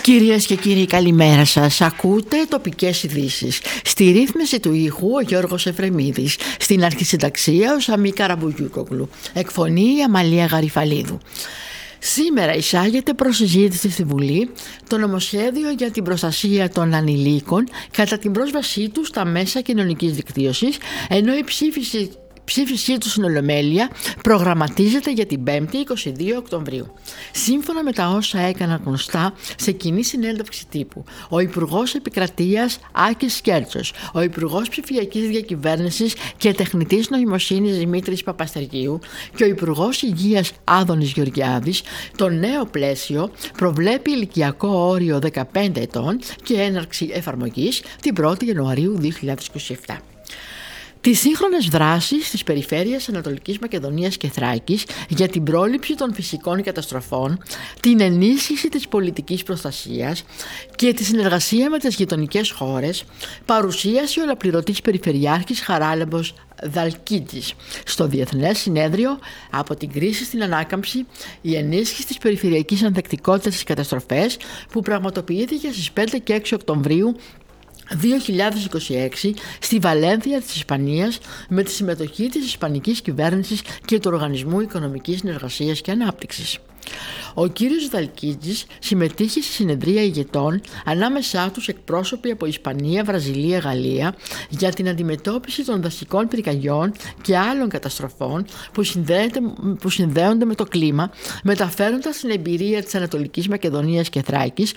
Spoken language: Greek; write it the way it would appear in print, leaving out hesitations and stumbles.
Κυρίες και κύριοι, καλημέρα σας. Ακούτε τοπικές ειδήσεις. Στη ρύθμιση του ήχου ο Γιώργος Εφρεμίδης. Στην αρχισυνταξία ο Σαμί Καραμπουγιούκογλου. Εκφωνεί η Αμαλία Γαριφαλίδου. Σήμερα εισάγεται προς συζήτηση στη Βουλή το νομοσχέδιο για την προστασία των ανηλίκων κατά την πρόσβασή τους στα μέσα κοινωνικής δικτύωσης, ενώ η ψήφισή του στην Ολομέλεια προγραμματίζεται για την 5η 22 Οκτωβρίου. Σύμφωνα με τα όσα έκαναν γνωστά σε κοινή συνέντευξη τύπου ο Υπουργός Επικρατείας Άκης Σκέρτσος, ο Υπουργός Ψηφιακής Διακυβέρνησης και Τεχνητής Νοημοσύνης Δημήτρης Παπαστεργίου και ο Υπουργός Υγείας Άδωνης Γεωργιάδης, το νέο πλαίσιο προβλέπει ηλικιακό όριο 15 ετών και έναρξη εφαρμογής την 1η Ιανουαρίου 2027. Τις σύγχρονες δράσεις της περιφέρειας Ανατολικής Μακεδονίας και Θράκης για την πρόληψη των φυσικών καταστροφών, την ενίσχυση της πολιτικής προστασίας και τη συνεργασία με τις γειτονικές χώρες, παρουσίασε ο αναπληρωτής Περιφερειάρχης Χαράλαμπος Δαλκίτζης στο Διεθνές Συνέδριο από την κρίση στην ανάκαμψη, η ενίσχυση της περιφερειακής ανθεκτικότητας στις καταστροφές, που πραγματοποιήθηκε στις 5 και 6 Οκτωβρίου 2026 στη Βαλένθια της Ισπανίας με τη συμμετοχή της Ισπανικής Κυβέρνησης και του Οργανισμού Οικονομικής Συνεργασίας και Ανάπτυξης. Ο κύριος Δαλκίτζης συμμετείχε στη συνεδρία ηγετών, ανάμεσά τους εκπρόσωποι από Ισπανία, Βραζιλία, Γαλλία, για την αντιμετώπιση των δασικών πυρκαγιών και άλλων καταστροφών που συνδέονται με το κλίμα, μεταφέροντας την εμπειρία της Ανατολικής Μακεδονίας και Θράκης